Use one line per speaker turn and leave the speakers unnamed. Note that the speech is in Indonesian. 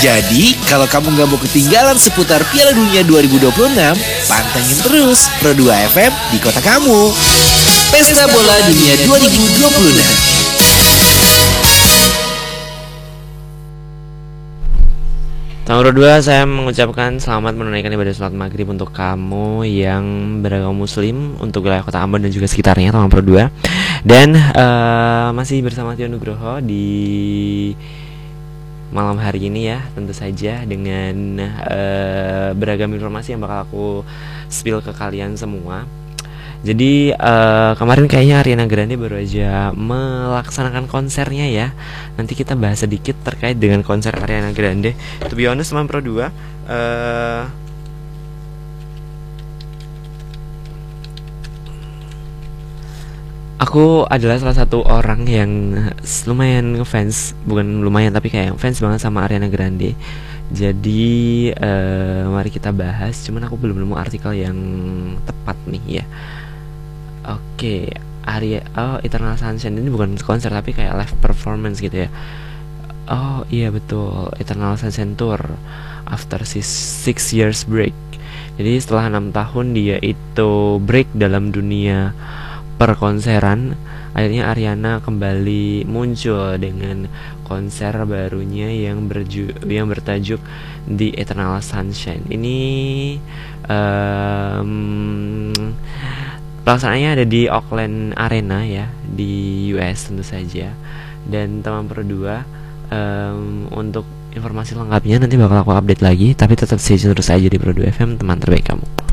Jadi, kalau kamu nggak mau ketinggalan seputar Piala Dunia 2026, pantengin terus Pro 2 FM di kota kamu. Pesta Bola Dunia 2026.
Nomor 2, saya mengucapkan selamat menunaikan ibadah sholat maghrib untuk kamu yang beragama muslim untuk wilayah kota Ambon dan juga sekitarnya, nomor 2. Dan masih bersama Tio Nugroho di malam hari ini ya, tentu saja dengan beragam informasi yang bakal aku spill ke kalian semua. Jadi kemarin kayaknya Ariana Grande baru aja melaksanakan konsernya ya. Nanti kita bahas sedikit terkait dengan konser Ariana Grande. To be honest, teman Pro 2, aku adalah salah satu orang yang lumayan ngefans, bukan lumayan tapi kayak fans banget sama Ariana Grande. Jadi mari kita bahas. Cuman aku belum nemu artikel yang tepat nih ya. Oke, Eternal Sunshine ini bukan konser tapi kayak live performance gitu ya. Oh iya betul, Eternal Sunshine Tour after 6 years break. Jadi setelah 6 tahun dia itu break dalam dunia perkonseran, akhirnya Ariana kembali muncul dengan konser barunya yang bertajuk The Eternal Sunshine. Ini pelaksanaannya ada di Oakland Arena ya, di US tentu saja. Dan teman Pro 2, untuk informasi lengkapnya nanti bakal aku update lagi, tapi tetap stay tune terus aja di Pro 2 FM, teman terbaik kamu.